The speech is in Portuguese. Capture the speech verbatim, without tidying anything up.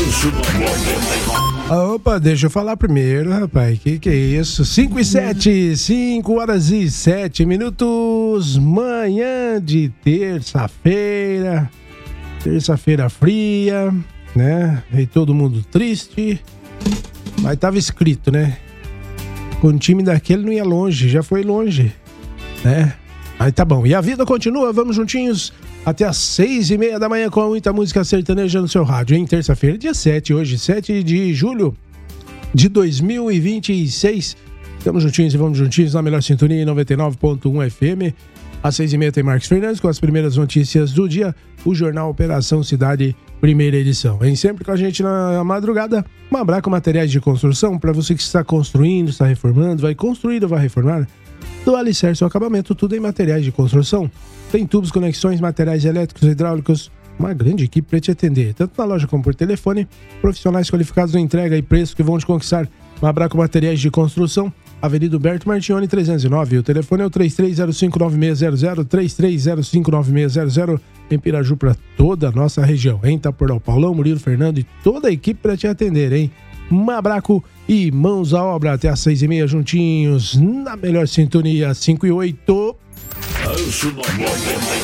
Opa, deixa eu falar primeiro, rapaz. Que que é isso? cinco e sete, cinco horas e sete minutos. Manhã de terça-feira. Terça-feira fria, né? E todo mundo triste. Mas tava escrito, né? Com o time daquele não ia longe, já foi longe, né? Aí tá bom. E a vida continua, vamos juntinhos até às seis e meia da manhã com muita música sertaneja no seu rádio, em terça-feira, dia sete, hoje, sete de julho de dois mil e vinte e seis. Estamos juntinhos e vamos juntinhos na melhor sintonia em noventa e nove ponto um F M. Às seis e meia tem Marcos Fernandes com as primeiras notícias do dia, o Jornal Operação Cidade, primeira edição. Vem sempre com a gente na madrugada, Mabraco Materiais de Construção, para você que está construindo, está reformando, vai construir ou vai reformar, do alicerce ao acabamento, tudo em materiais de construção. Tem tubos, conexões, materiais elétricos, hidráulicos, uma grande equipe para te atender, tanto na loja como por telefone, profissionais qualificados na entrega e preço que vão te conquistar. Mabraco Materiais de Construção, Avenida Huberto Martione, trezentos e nove. O telefone é o três três zero cinco nove seis zero zero, três três zero cinco nove seis zero zero, em Piraju para toda a nossa região. Em Itaporã, Paulão, Murilo, Fernando e toda a equipe para te atender, hein? Mabraco e mãos à obra até às seis e meia juntinhos, na melhor sintonia, cinco e oito.